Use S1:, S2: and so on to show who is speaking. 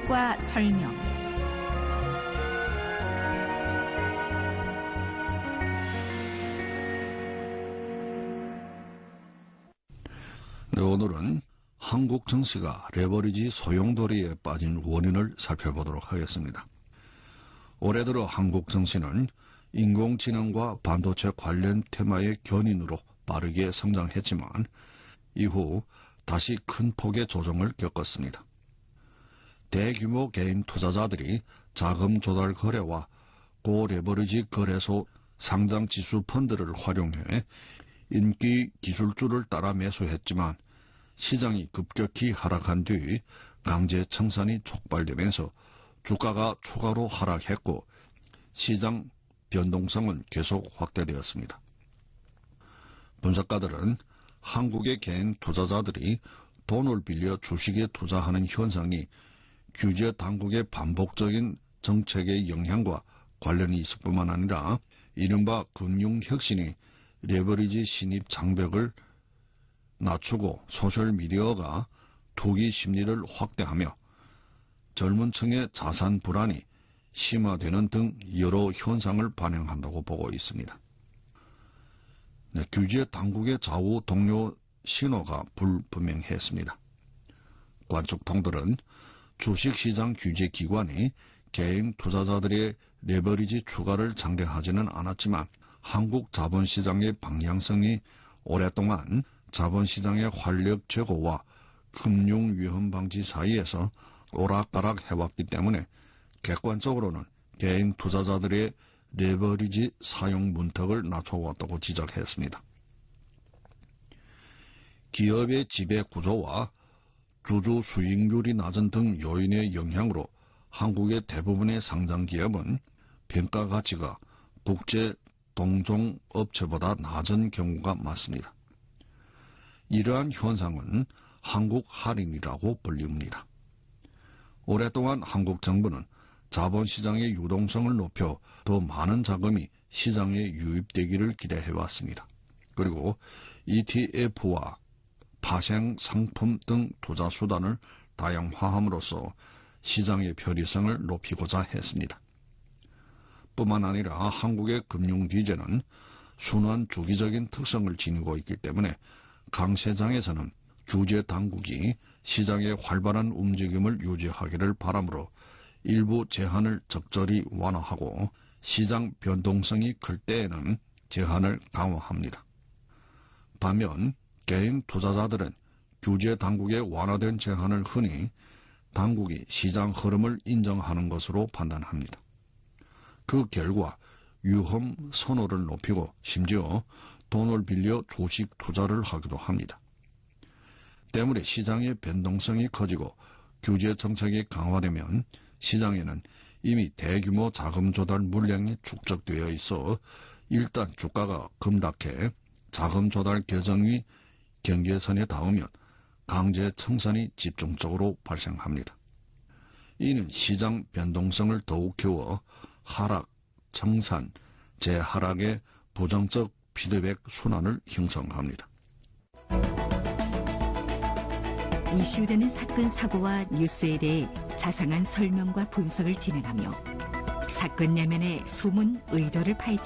S1: 해석과 설명.
S2: 네, 오늘은 한국 증시가 레버리지 소용돌이에 빠진 원인을 살펴보도록 하겠습니다. 올해 들어 한국 증시는 인공지능과 반도체 관련 테마의 견인으로 빠르게 성장했지만 이후 다시 큰 폭의 조정을 겪었습니다. 대규모 개인 투자자들이 자금 조달 거래와 고레버리지 거래소 상장 지수 펀드를 활용해 인기 기술주를 따라 매수했지만 시장이 급격히 하락한 뒤 강제 청산이 촉발되면서 주가가 추가로 하락했고 시장 변동성은 계속 확대되었습니다. 분석가들은 한국의 개인 투자자들이 돈을 빌려 주식에 투자하는 현상이 규제 당국의 반복적인 정책의 영향과 관련이 있을 뿐만 아니라 이른바 금융혁신이 레버리지 진입 장벽을 낮추고 소셜미디어가 투기 심리를 확대하며 젊은 층의 자산 불안이 심화되는 등 여러 현상을 반영한다고 보고 있습니다. 네, 규제 당국의 좌우 동료 신호가 불분명했습니다. 관측통들은 주식시장 규제기관이 개인 투자자들의 레버리지 추가를 장려하지는 않았지만 한국 자본시장의 방향성이 오랫동안 자본시장의 활력 제고와 금융위험 방지 사이에서 오락가락 해왔기 때문에 객관적으로는 개인 투자자들의 레버리지 사용 문턱을 낮춰왔다고 지적했습니다. 기업의 지배 구조와 주주 수익률이 낮은 등 요인의 영향으로 한국의 대부분의 상장 기업은 평가 가치가 국제 동종 업체보다 낮은 경우가 많습니다. 이러한 현상은 한국 할인이라고 불립니다. 오랫동안 한국 정부는 자본시장의 유동성을 높여 더 많은 자금이 시장에 유입되기를 기대해왔습니다. 그리고 ETF와 파생 상품 등 투자 수단을 다양화함으로써 시장의 편의성을 높이고자 했습니다. 뿐만 아니라 한국의 금융 규제는 순환 주기적인 특성을 지니고 있기 때문에 강세장에서는 규제 당국이 시장의 활발한 움직임을 유지하기를 바라므로 일부 제한을 적절히 완화하고 시장 변동성이 클 때에는 제한을 강화합니다. 반면 개인 투자자들은 규제 당국의 완화된 제한을 흔히 당국이 시장 흐름을 인정하는 것으로 판단합니다. 그 결과 위험 선호를 높이고 심지어 돈을 빌려 주식 투자를 하기도 합니다. 때문에 시장의 변동성이 커지고 규제 정책이 강화되면 시장에는 이미 대규모 자금 조달 물량이 축적되어 있어 일단 주가가 급락해 자금 조달 계정이 경계선에 닿으면 강제 청산이 집중적으로 발생합니다. 이는 시장 변동성을 더욱 키워 하락, 청산, 재하락의 부정적 피드백 순환을 형성합니다.
S1: 이슈되는 사건 사고와 뉴스에 대해 자상한 설명과 분석을 진행하며 사건 내면의 숨은 의도를 파헤치